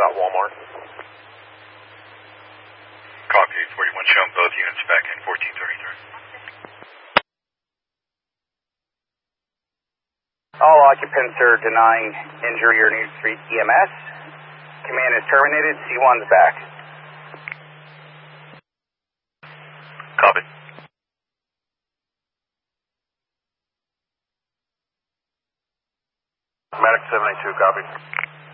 about Walmart. Copy, 41, showing both units back in 1433. All occupants are denying injury or needs to reach EMS. Command is terminated. C1's back. Copy. Medic 72, copy.